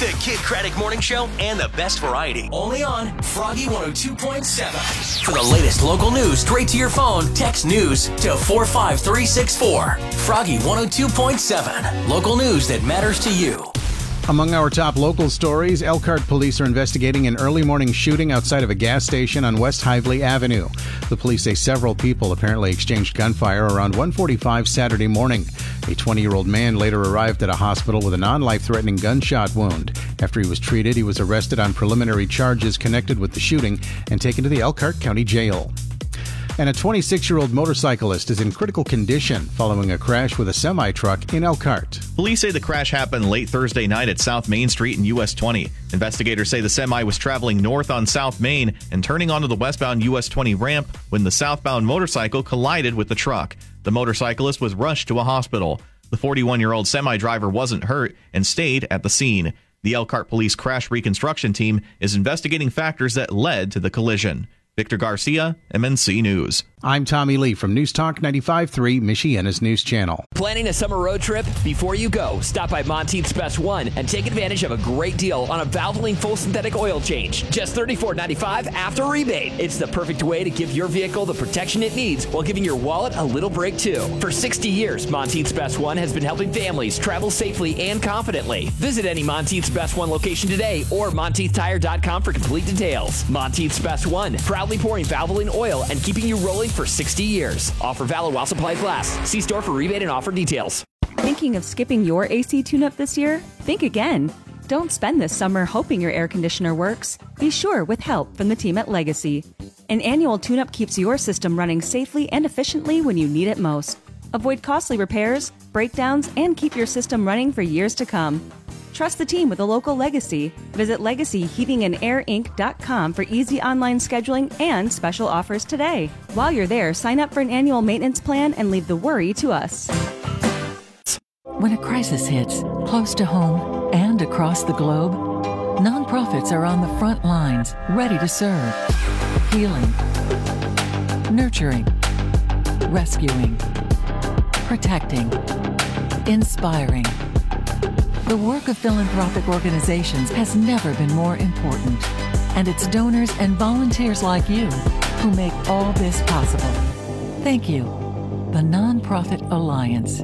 The Kid Craddock Morning Show and the best variety. Only on Froggy 102.7. For the latest local news straight to your phone, text news to 45364. Froggy 102.7. Local news that matters to you. Among our top local stories, Elkhart police are investigating an early morning shooting outside of a gas station on West Hively Avenue. The police say several people apparently exchanged gunfire around 1:45 Saturday morning. A 20-year-old man later arrived at a hospital with a non-life-threatening gunshot wound. After he was treated, he was arrested on preliminary charges connected with the shooting and taken to the Elkhart County Jail. And a 26-year-old motorcyclist is in critical condition following a crash with a semi-truck in Elkhart. Police say the crash happened late Thursday night at South Main Street and US 20. Investigators say the semi was traveling north on South Main and turning onto the westbound US 20 ramp when the southbound motorcycle collided with the truck. The motorcyclist was rushed to a hospital. The 41-year-old semi-driver wasn't hurt and stayed at the scene. The Elkhart Police Crash Reconstruction Team is investigating factors that led to the collision. Victor Garcia, MNC News. I'm Tommy Lee from News Talk 95.3, Michiana's News Channel. Planning a summer road trip? Before you go, stop by Monteith's Best One and take advantage of a great deal on a Valvoline full synthetic oil change. Just $34.95 after rebate. It's the perfect way to give your vehicle the protection it needs while giving your wallet a little break too. For 60 years, Monteith's Best One has been helping families travel safely and confidently. Visit any Monteith's Best One location today or MonteithTire.com for complete details. Monteith's Best One, proudly pouring Valvoline oil and keeping you rolling for 60 years. Offer valid while supplies last. See store for rebate and offer details. Thinking of skipping your AC tune-up this year? Think again. Don't spend this summer hoping your air conditioner works. Be sure with help from the team at Legacy. An annual tune-up keeps your system running safely and efficiently when you need it most. Avoid costly repairs, breakdowns, and keep your system running for years to come. Trust the team with a local Legacy. Visit LegacyHeatingandAirInc.com for easy online scheduling and special offers today. While you're there, sign up for an annual maintenance plan and leave the worry to us. When a crisis hits, close to home and across the globe, nonprofits are on the front lines, ready to serve. Healing, nurturing, rescuing, protecting, inspiring. The work of philanthropic organizations has never been more important, and it's donors and volunteers like you who make all this possible. Thank you. The Nonprofit Alliance.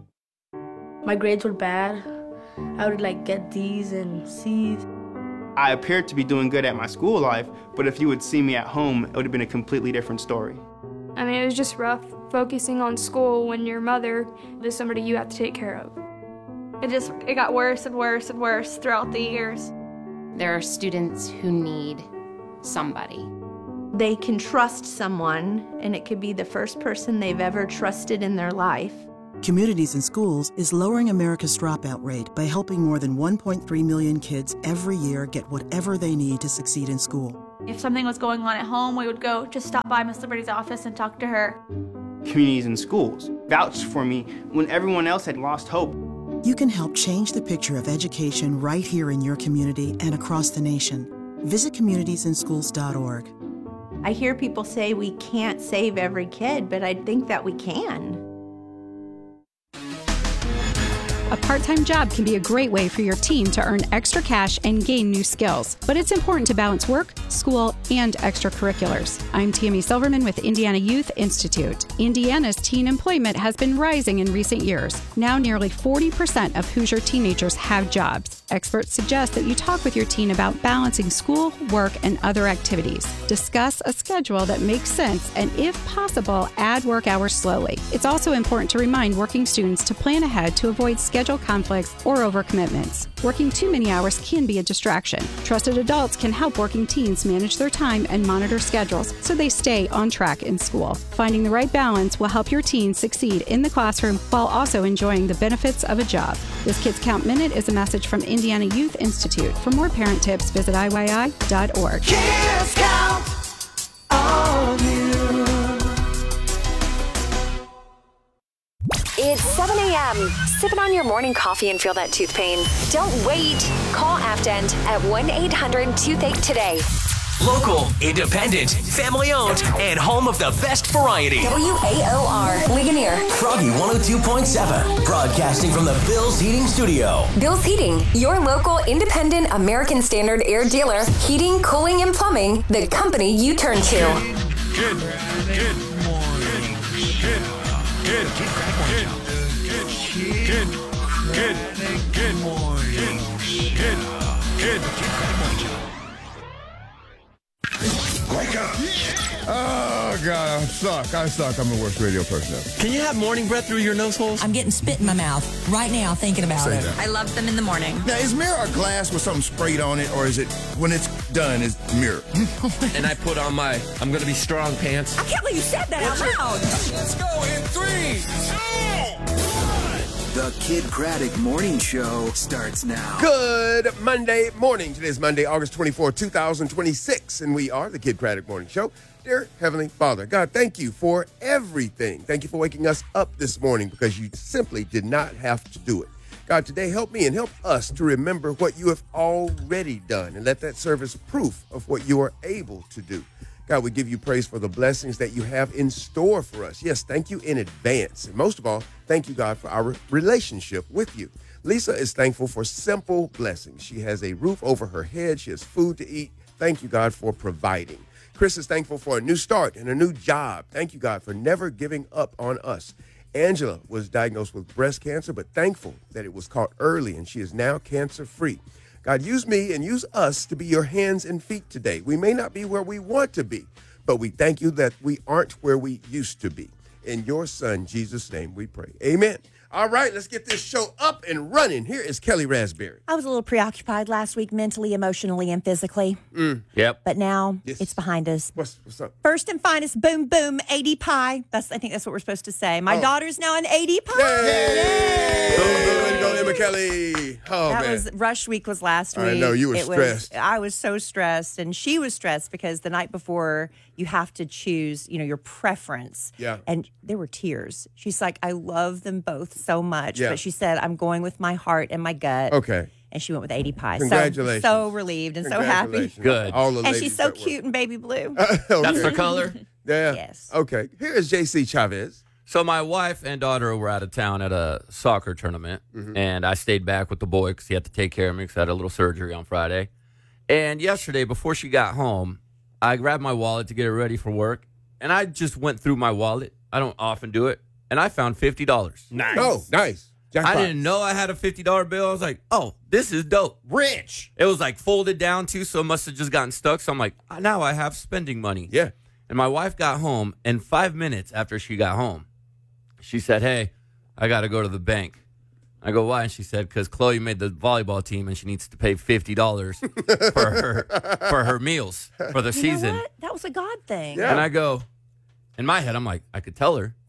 My grades were bad. I would get D's and C's. I appeared to be doing good at my school life, but if you would see me at home, it would have been a completely different story. I mean, it was just rough focusing on school when your mother is somebody you have to take care of. It got worse and worse and worse throughout the years. There are students who need somebody. They can trust someone, and it could be the first person they've ever trusted in their life. Communities in Schools is lowering America's dropout rate by helping more than 1.3 million kids every year get whatever they need to succeed in school. If something was going on at home, we would go just stop by Miss Liberty's office and talk to her. Communities in Schools vouched for me when everyone else had lost hope. You can help change the picture of education right here in your community and across the nation. Visit communitiesinschools.org. I hear people say we can't save every kid, but I think that we can. A part-time job can be a great way for your teen to earn extra cash and gain new skills, but it's important to balance work, school, and extracurriculars. I'm Tammy Silverman with Indiana Youth Institute. Indiana's teen employment has been rising in recent years. Now nearly 40% of Hoosier teenagers have jobs. Experts suggest that you talk with your teen about balancing school, work, and other activities. Discuss a schedule that makes sense and, if possible, add work hours slowly. It's also important to remind working students to plan ahead to avoid schedule conflicts or overcommitments. Working too many hours can be a distraction. Trusted adults can help working teens manage their time and monitor schedules so they stay on track in school. Finding the right balance will help your teen succeed in the classroom while also enjoying the benefits of a job. This Kids Count Minute is a message from Indiana Youth Institute. For more parent tips, visit IYI.org. Kids Count on you. It's 7 a.m. Sipping on your morning coffee and feel that tooth pain? Don't wait. Call Afdent at 1-800-TOOTHACHE today. Local, independent, family owned, and home of the best variety. WAOR, Ligonier. Froggy 102.7, broadcasting from the Bill's Heating Studio. Bill's Heating, your local independent American Standard air dealer. Heating, cooling, and plumbing, the company you turn to. Good morning. Wake up! Oh, God, I suck. I'm the worst radio person ever. Can you have morning breath through your nose holes? I'm getting spit in my mouth right now thinking about it. That. I love them in the morning. Now, is mirror a glass with something sprayed on it, or is it, when it's done, is mirror? And I put on my I'm going to be strong pants. I can't believe you said that out loud. Let's go in 3, 2, 1. The Kid Craddock Morning Show starts now. Good Monday morning. Today's Monday, August 24, 2026, and we are the Kid Craddock Morning Show. Dear Heavenly Father, God, thank you for everything. Thank you for waking us up this morning because you simply did not have to do it. God, today help me and help us to remember what you have already done and let that serve as proof of what you are able to do. God, we give you praise for the blessings that you have in store for us. Yes, thank you in advance. And most of all, thank you, God, for our relationship with you. Lisa is thankful for simple blessings. She has a roof over her head. She has food to eat. Thank you, God, for providing. Chris is thankful for a new start and a new job. Thank you, God, for never giving up on us. Angela was diagnosed with breast cancer, but thankful that it was caught early and she is now cancer-free. God, use me and use us to be your hands and feet today. We may not be where we want to be, but we thank you that we aren't where we used to be. In your son, Jesus' name, we pray. Amen. All right, let's get this show up and running. Here is Kelly Raspberry. I was a little preoccupied last week, mentally, emotionally, and physically. Yep. But now it's behind us. What's up? First and finest, boom, boom, 80 pie. I think that's what we're supposed to say. My daughter's now an 80 pie. Yay! Boom, boom, go Emma Kelly. Oh, that man. was Rush Week was last week. I know, you were stressed. I was so stressed, and she was stressed because the night before you have to choose, your preference. Yeah. And there were tears. She's like, I love them both so much. Yeah. But she said, I'm going with my heart and my gut. Okay. And she went with 80 pie. Congratulations. So relieved and so happy. Good. All the And ladies she's so that were- cute and baby blue. That's her color? Yeah. Yes. Okay. Here is JC Chavez. So my wife and daughter were out of town at a soccer tournament, and I stayed back with the boy because he had to take care of me because I had a little surgery on Friday. And yesterday, before she got home, I grabbed my wallet to get her ready for work, and I just went through my wallet. I don't often do it, and I found $50. Nice. Oh, nice. Jackpot. I didn't know I had a $50 bill. I was like, oh, this is dope. Rich. It was like folded down too, so it must have just gotten stuck. So I'm like, now I have spending money. Yeah. And my wife got home, and 5 minutes after she got home, she said, hey, I got to go to the bank. I go, why? And she said, because Chloe made the volleyball team, and she needs to pay $50 for her meals for the season. Know what? That was a God thing. Yeah. And I go, in my head, I'm like, I could tell her.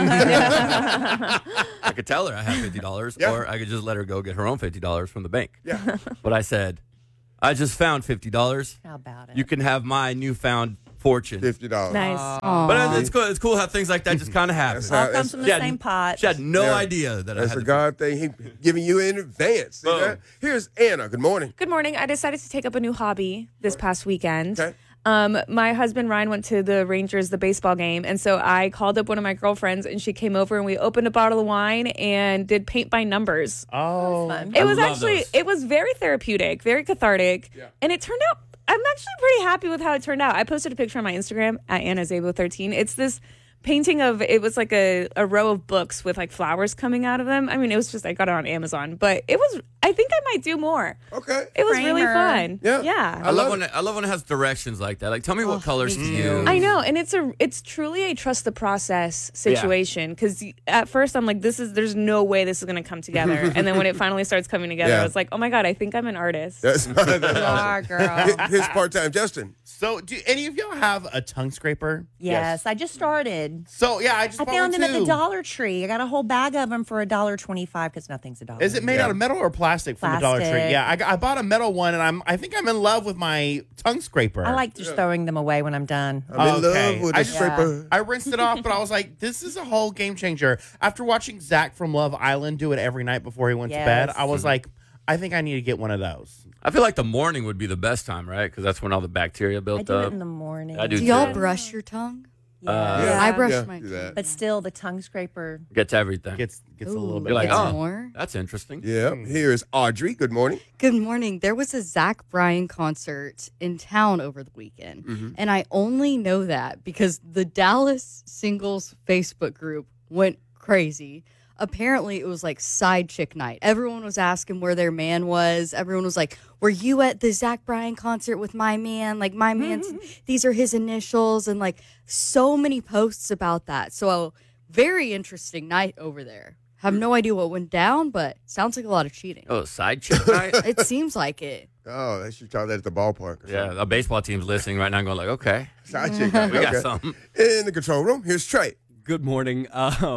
I could tell her I have $50, or I could just let her go get her own $50 from the bank. Yeah. But I said, I just found $50. How about it? You can have my newfound fortune. $50. Nice. But it's cool. It's cool how things like that just kind of happen. All comes from the same pot. She had no idea that I That's had a God thing. He giving you in advance. See that? Here's Anna. Good morning. Good morning. I decided to take up a new hobby this past weekend. Okay. My husband Ryan went to the Rangers, the baseball game, and so I called up one of my girlfriends, and she came over, and we opened a bottle of wine and did paint by numbers. Oh, fun. It was actually, it was very therapeutic, very cathartic, and it turned out, I'm actually pretty happy with how it turned out. I posted a picture on my Instagram at AnnaZabo13. It's this painting of, it was like a row of books with like flowers coming out of them. I mean, it was just, I got it on Amazon, but it was, I think I might do more. Okay. It was really fun. Yeah. I love when it has directions like that. Like, tell me what colors to use. I know, and it's truly a trust the process situation, because at first I'm like, there's no way this is going to come together, and then when it finally starts coming together, I was like, oh my God, I think I'm an artist. That's You are, girl. His part-time Justin. So, do any of y'all have a tongue scraper? Yes, I just started. So, yeah, I found them at the Dollar Tree. I got a whole bag of them for $1.25 because nothing's $1. Is it made out of metal or plastic from the Dollar Tree? Plastic. Yeah, I bought a metal one, and I think I'm in love with my tongue scraper. I like just throwing them away when I'm done. I'm in love with a scraper. I rinsed it off, but I was like, this is a whole game changer. After watching Zach from Love Island do it every night before he went to bed, I was like, I think I need to get one of those. I feel like the morning would be the best time, right? Because that's when all the bacteria built I do up. it in the morning. I do y'all too. brush your tongue? Yeah. I brush my tongue. But still, the tongue scraper. Gets everything. Gets a little bit. You're like, Gets oh, more? that's interesting. Yeah. Here's Audrey. Good morning. Good morning. There was a Zach Bryan concert in town over the weekend. And I only know that because the Dallas Singles Facebook group went crazy. Apparently, it was like side chick night. Everyone was asking where their man was. Everyone was like, were you at the Zach Bryan concert with my man? Like, my man's, these are his initials. And like, so many posts about that. So, very interesting night over there. Have no idea what went down, but sounds like a lot of cheating. Oh, side chick night? It seems like it. Oh, they should try that at the ballpark. Yeah, a baseball team's listening right now going like, okay. Side chick night. We got Okay. something. In the control room, here's Trey. Good morning.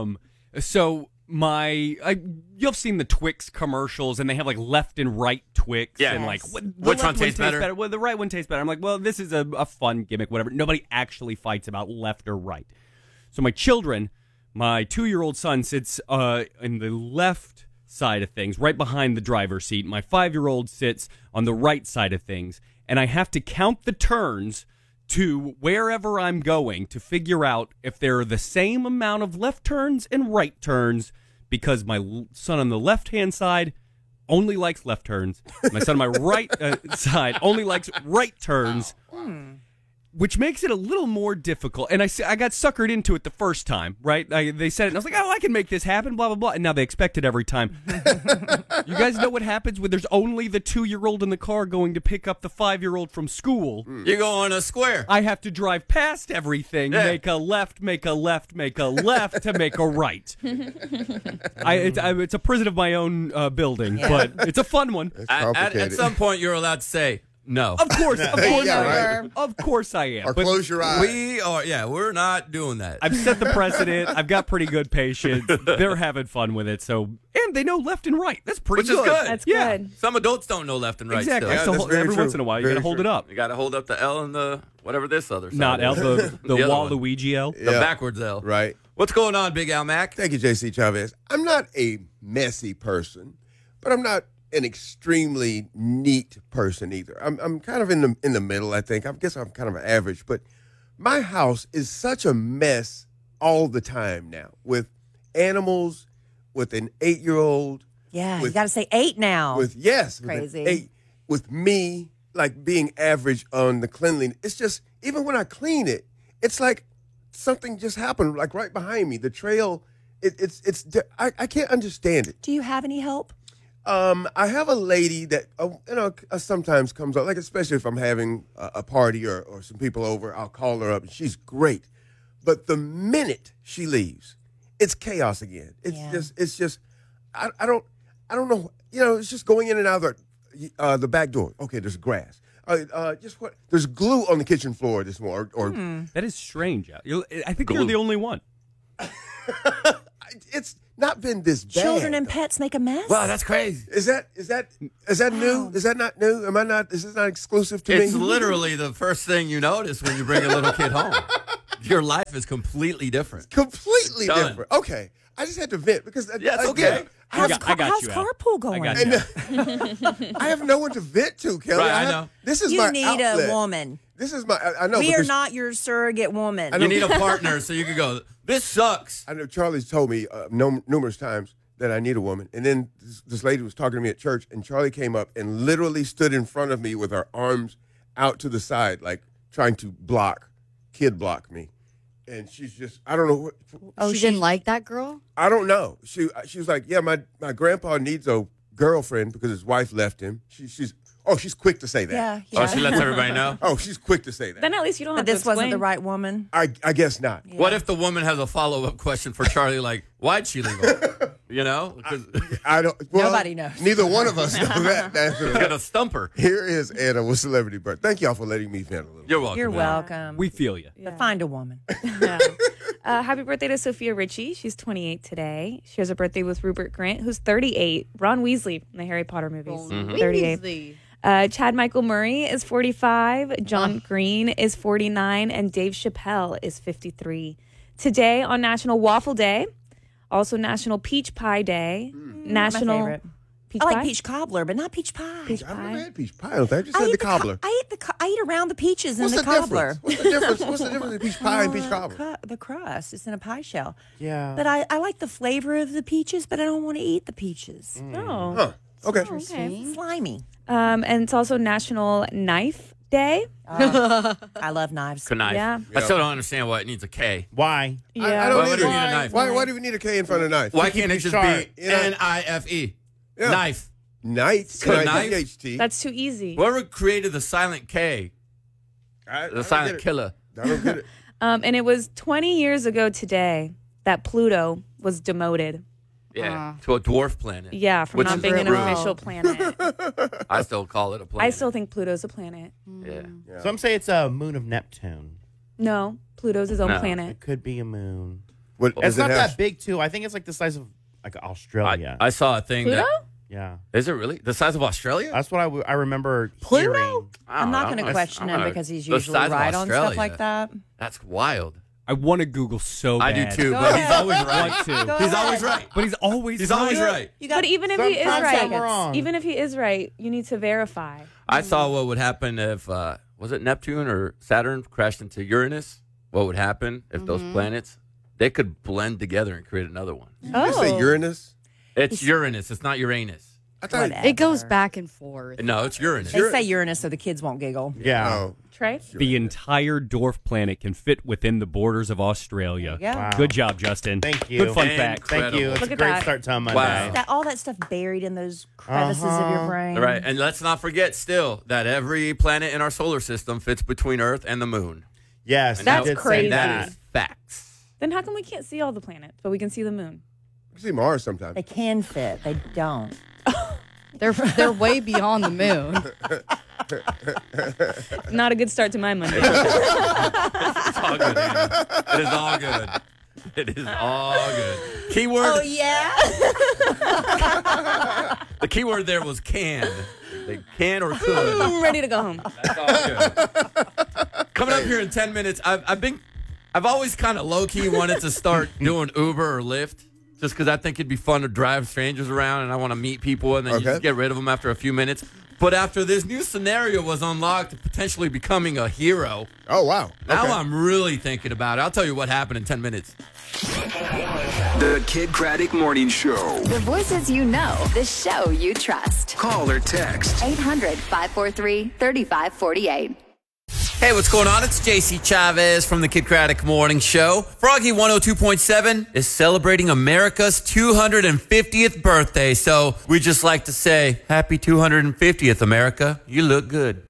So you've seen the Twix commercials, and they have like left and right Twix, Yeah. and Yes. like the Which left one tastes better? Well, the right one tastes better. I'm like, well, this is a fun gimmick, whatever. Nobody actually fights about left or right. So my 2-year-old son sits in the left side of things, right behind the driver's seat. My 5-year-old sits on the right side of things, and I have to count the turns to wherever I'm going to figure out if there are the same amount of left turns and right turns, because my son on the left-hand side only likes left turns. My son on my right side only likes right turns, which makes it a little more difficult. And I got suckered into it the first time, right? They said it, and I was like, oh, I can make this happen, blah, blah, blah. And now they expect it every time. You guys know what happens when there's only the 2-year-old in the car going to pick up the 5-year-old from school? You go on a square. I have to drive past everything, make a left, make a left, make a left to make a right. It's a prison of my own building, but it's a fun one. At some point, you're allowed to say, no. Of course, of course, Yeah, right. of course I am. Or But close your eyes. We're not doing that. I've set the precedent. I've got pretty good patience. They're having fun with it. So, and they know left and right. That's pretty Which is good. That's Yeah. good. Some adults don't know left and right Exactly. still. So that's very every true. once in a while, you Very got to hold true. it up. You got to hold up the L and the whatever this other side Not L, is. the other one. Waluigi L. The backwards L. Right. What's going on, Big Al Mac? Thank you, JC Chavez. I'm not a messy person, but I'm not an extremely neat person either. I'm kind of in the middle, I think. I guess I'm kind of an average, but my house is such a mess all the time now, with animals, with an 8-year-old. Yeah, you got to say 8 now. With yes, Crazy. With, an 8, with me, like being average on the cleanliness. It's just, even when I clean it, it's like something just happened, like right behind me. The trail, I can't understand it. Do you have any help? I have a lady that sometimes comes up, like especially if I'm having a party or some people over, I'll call her up and she's great. But the minute she leaves, it's chaos again. It's just I don't know. It's just going in and out of the back door. Okay, there's grass. There's glue on the kitchen floor this morning. Or That is strange. I think you're the only one. It's not been this bad. Children and pets make a mess? Wow, that's crazy. Is that new? Is that not new? Is this not exclusive to me? It's literally the first thing you notice when you bring a little kid home. Your life is completely different. Completely Done. different. Okay. I just had to vent because Yeah, it's okay. How's I got you, Al. carpool going? I got you. I have no one to vent to, Kelly. Right, I know. This is You my need outlet. a woman. This is my. I know. We are because not your surrogate woman. You need a partner so you can go, this sucks. I know Charlie's told me numerous times that I need a woman, and then this lady was talking to me at church, and Charlie came up and literally stood in front of me with her arms out to the side, like trying to kid block me. And she's just, I don't know what. She didn't like that girl? I don't know. She was like, yeah, my grandpa needs a girlfriend because his wife left him. She's quick to say that. Yeah. Oh, she lets everybody know? Oh, she's quick to say that. Then at least you don't But have to this wasn't explain. the right woman. I guess not. Yeah. What if the woman has a follow-up question for Charlie, like, why'd she leave him? You know? I don't. Well, Nobody knows. Neither one of us know that. He's got a stumper. Here is Anna with Celebrity Birth. Thank y'all for letting me vent a little. You're welcome. You're man. welcome. We feel you. But find a woman. Yeah. Happy birthday to Sophia Richie. She's 28 today. She has a birthday with Rupert Grint, who's 38. Ron Weasley in the Harry Potter movies, 38. Chad Michael Murray is 45. John Green is 49. And Dave Chappelle is 53. Today on National Waffle Day, also National Peach Pie Day, My favorite. I like peach cobbler, but not peach pie. I've never had peach pie. I don't think. I just had the cobbler. I eat around the peaches in the cobbler. What's the difference? What's the difference between peach pie and peach cobbler? The crust. It's in a pie shell. Yeah. But I like the flavor of the peaches, but I don't want to eat the peaches. Oh. Huh. Okay. Slimy. And it's also National Knife Day. I love knives. Knife. Yeah. I still don't understand why it needs a K. Why? I don't Why would either. it need a knife? Why do we need a K in front of knife? Why can't it just sharp. be N-I-F-E? Yeah. Knife. Knife. Knife? That's too easy. Whoever created the silent K, the silent killer. I don't get it. And it was 20 years ago today that Pluto was demoted. Yeah, to a dwarf planet. Yeah, from Which not is being an rude. official planet. I still call it a planet. I still think Pluto's a planet. Yeah. Some say it's a moon of Neptune. No, Pluto's his own No. planet. It could be a moon. What, It's does it not have- that big, too. I think it's like the size of like Australia. I saw a thing Pluto? that yeah. is it really the size of Australia? That's what I remember Pluto? hearing. I'm not going to question him because he's usually right on stuff like that. That's wild. I want to Google so I bad. do too, Go but ahead. he's always I right. want to. Go He's ahead. always right. But he's always He's right. always right. But even if he is Sometimes I'm right, wrong. even if he is right, you need to verify. I saw what would happen if was it Neptune or Saturn crashed into Uranus? What would happen if those planets they could blend together and create another one? Did you say Uranus? It's Uranus. It's not Uranus. I thought It goes back and forth. No, it's Uranus. They say Uranus so the kids won't giggle. Yeah. Oh. Trey? The entire dwarf planet can fit within the borders of Australia. There you go. Wow. Good job, Justin. Thank you. Good fun fact. Thank you. It's Look a at great that. start to a Monday. Wow. All that stuff buried in those crevices of your brain. Right, and let's not forget still that every planet in our solar system fits between Earth and the Moon. Yes, And That's I did say crazy. And that is facts. Then how come we can't see all the planets, but we can see the moon? You see Mars sometimes. They can fit. They don't. They're way beyond the moon. Not a good start to my Monday. It's all good, Annie. It is all good. It is all good. Keyword. Oh, yeah? The keyword there was can. They can or could. I'm ready to go home. That's all good. Coming up here in 10 minutes, I've always kind of low-key wanted to start doing Uber or Lyft just because I think it'd be fun to drive strangers around and I want to meet people and then you just get rid of them after a few minutes. But after this new scenario was unlocked, potentially becoming a hero. Oh, wow. Now I'm really thinking about it. I'll tell you what happened in 10 minutes. The Kid Craddock Morning Show. The voices you know, the show you trust. Call or text 800-543-3548. Hey, what's going on? It's JC Chavez from the Kid Craddock Morning Show. Froggy 102.7 is celebrating America's 250th birthday. So we just like to say, happy 250th, America. You look good.